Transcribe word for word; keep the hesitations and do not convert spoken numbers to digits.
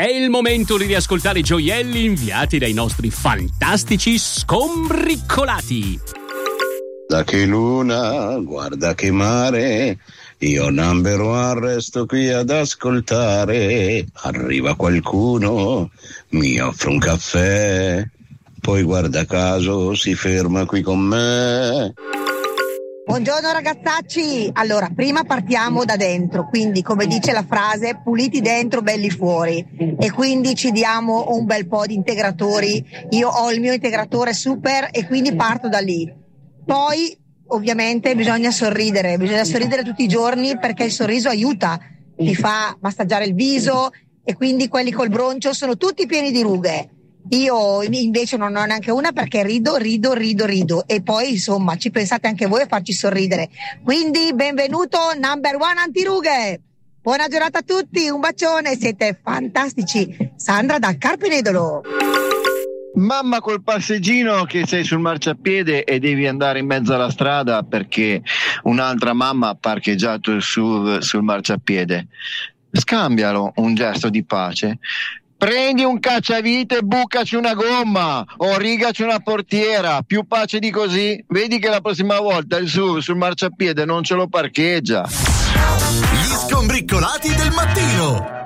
È il momento di riascoltare i gioielli inviati dai nostri fantastici scombriccolati. Da che luna, guarda che mare, io number one resto qui ad ascoltare. Arriva qualcuno, mi offre un caffè, poi guarda caso si ferma qui con me. Buongiorno ragazzacci, allora prima partiamo da dentro, quindi come dice la frase, puliti dentro, belli fuori, e quindi ci diamo un bel po' di integratori. Io ho il mio integratore super e quindi parto da lì. Poi ovviamente bisogna sorridere, bisogna sorridere tutti i giorni perché il sorriso aiuta, ti fa massaggiare il viso e quindi quelli col broncio sono tutti pieni di rughe. Io invece non ho neanche una perché rido, rido, rido, rido e poi insomma ci pensate anche voi a farci sorridere. Quindi benvenuto number one antirughe. Buona giornata a tutti, un bacione, siete fantastici. Sandra da Carpenedolo. Mamma col passeggino che sei sul marciapiede e devi andare in mezzo alla strada perché un'altra mamma ha parcheggiato sul, sul marciapiede. Scambialo un gesto di pace. Prendi un cacciavite e bucaci una gomma o rigaci una portiera, più pace di così. Vedi che la prossima volta il su sul marciapiede non ce lo parcheggia. Gli scombriccolati del mattino.